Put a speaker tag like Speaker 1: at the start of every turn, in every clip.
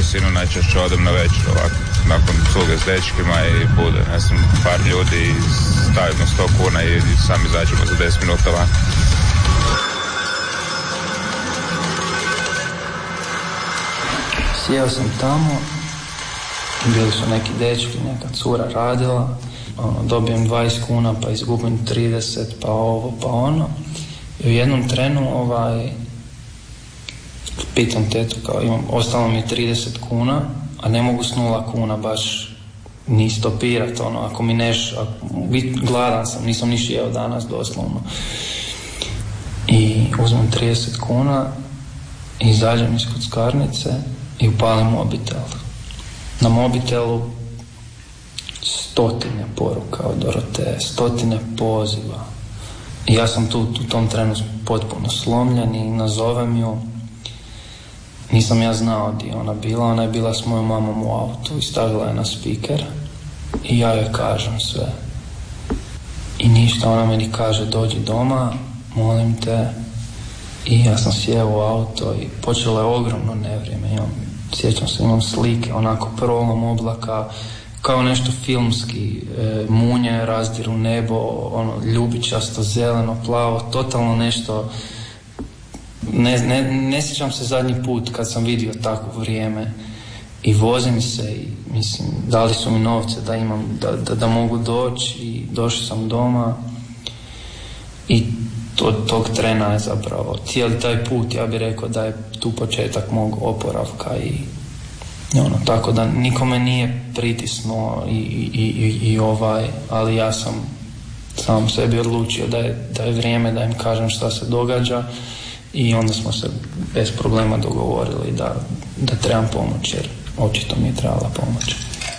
Speaker 1: sinu najčešće odem na večer ovako, nakon cuge s dečkima i bude, ja sam par ljudi i stavimo 100 kuna i sami izađemo za 10 minuta van.
Speaker 2: Sjeo sam tamo, bili su neki dečki, neka cura radila, dobijem 20 kuna pa izgubim 30, pa ovo, pa ono. I u jednom trenu pitam tetu, kao ostalo mi je 30 kuna, a ne mogu s 0 kuna baš ni stopirat, ako mi gladan sam, nisam niš jeo danas doslovno. I uzmem 30 kuna i izađem iz kockarnice i upalim mobitel. Na mobitelu 100 poruka od Doroteje, 100 poziva. I ja sam tu u tom trenu potpuno slomljen i nazovem ju. Nisam ja znao gdje ona je bila s mojom mamom u autu i stavila je na speaker i ja joj kažem sve. I ništa, ona meni kaže dođi doma, molim te. I ja sam sjeo u auto i počelo je ogromno nevrijeme. Sjećam se, imam slike, onako prolom oblaka, kao nešto filmski, munje razdiru nebo, ljubičasto, zeleno, plavo, totalno nešto. Ne sjećam se zadnji put kad sam vidio takvo vrijeme i vozim se i mislim, dali su mi novce da imam, da mogu doći i došao sam doma i od tog trena je zapravo cijeli taj put, ja bih rekao da je tu početak mog oporavka i tako da nikome nije pritisnuo ali ja sam sam sebi odlučio da je vrijeme da im kažem šta se događa i onda smo se bez problema dogovorili da trebam pomoć jer očito mi je trebala pomoć.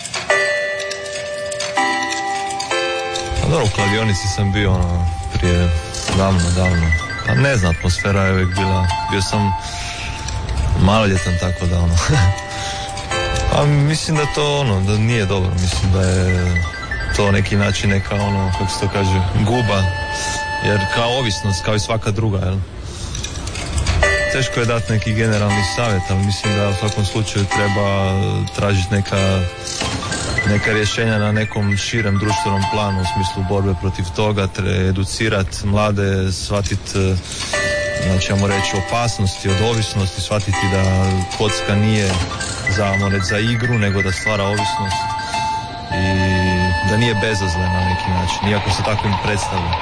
Speaker 3: U kladionici sam bio prije davno, pa ne znam, atmosfera je uvijek bila, bio sam maloljetan tako da a mislim da to da nije dobro, mislim da je to neki način neka kako se to kaže, guba, jer kao ovisnost, kao i svaka druga, jel? Teško je dati neki generalni savjet, ali mislim da u svakom slučaju treba tražiti neka rješenja na nekom širem društvenom planu u smislu borbe protiv toga, educirati mlade, shvatiti, znači ajmo reći, opasnosti od ovisnosti, shvatiti da kocka nije za igru, nego da stvara ovisnost i da nije bezazlena na neki način, iako se tako im predstavlja.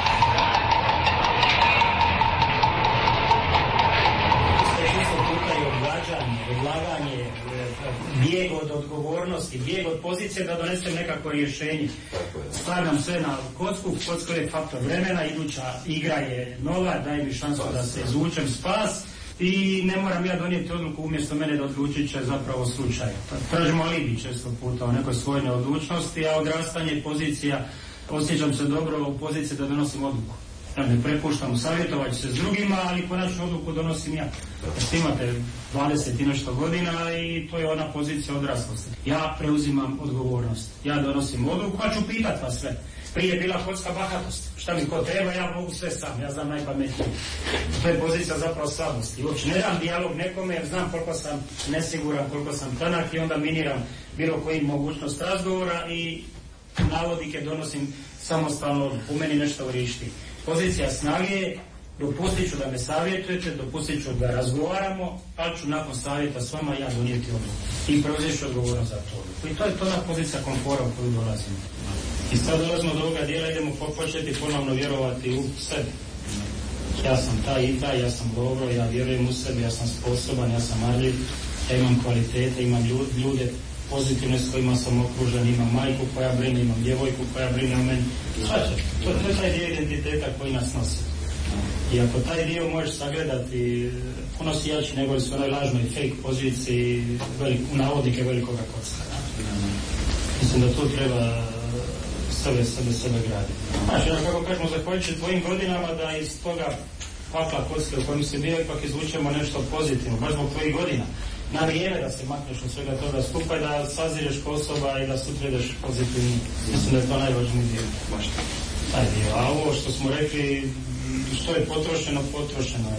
Speaker 4: Bijeg od odgovornosti, bijeg od pozicije da donesem nekako rješenje. Stavljam sve na kocku, kocka je faktor vremena, iduća igra je nova, daj mi šansu da se izvučem spas i ne moram ja donijeti odluku umjesto mene da odlučit će zapravo slučaj. Tražimo alibi često puta o nekoj svojoj neodlučnosti, a odrastanje i pozicija, osjećam se dobro u poziciji da donosim odluku. Ne prepuštam, savjetovat ću se s drugima, ali konačnu odluku donosim ja. Znači imate 20 i nešto godina i to je ona pozicija odraslosti. Ja preuzimam odgovornost, ja donosim odluku, pa ću pitat vas sve. Prije je bila kocka bahatost. Šta mi ko treba, ja mogu sve sam, ja znam najpametnije. To je pozicija zapravo slabosti. Uopće ne dam dijalog nekome jer znam koliko sam nesiguran, koliko sam tanak i onda miniram bilo koji mogućnost razgovora i navodike donosim samostalno, u meni nešto vrišti. Pozicija snage je, dopustit ću da me savjetujete, dopustit ću da razgovaramo, pa ću nakon savjeta s vama ja donijeti odluku. I preuzet ću odgovornost za to. I to je to na pozicija komfora u koju dolazimo. I sad dolazimo do ovoga dijela, idemo početi ponovno vjerovati u sebe. Ja sam taj i taj, ja sam dobro, ja vjerujem u sebe, ja sam sposoban, ja sam marljiv, ja imam kvalitete, imam ljude pozitivne s kojima sam okružen, imam majku koja brine, imam djevojku koja brine o meni. Znači, to je taj dio identiteta koji nas nosi. I ako taj dio možeš sagledati, puno si jači nego li su onoj lažnoj fake poziciji u navodnike velikoga kocka. Mislim da tu treba sebe graditi. Znači, kako kažemo, zahvaljujući tvojim godinama da iz toga pakla kocke u kojem si bio ipak izvučemo nešto pozitivno, baš zbog tvojih godina. Na vrijeme da se makneš od svega toga skupa i da sazireš ko osoba i da sutra ideš pozitivno. Mislim da je to najvažniji dio. Baš taj dio. A ovo što smo rekli, što je potrošeno je.